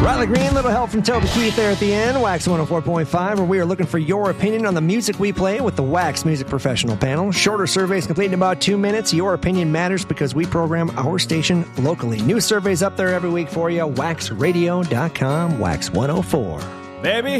Riley Green, little help from Toby Keith there at the end. Wax 104.5, where we are looking for your opinion on the music we play with the Wax Music Professional Panel. Shorter surveys complete in about 2 minutes. Your opinion matters because we program our station locally. New surveys up there every week for you. WaxRadio.com, Wax 104. Baby.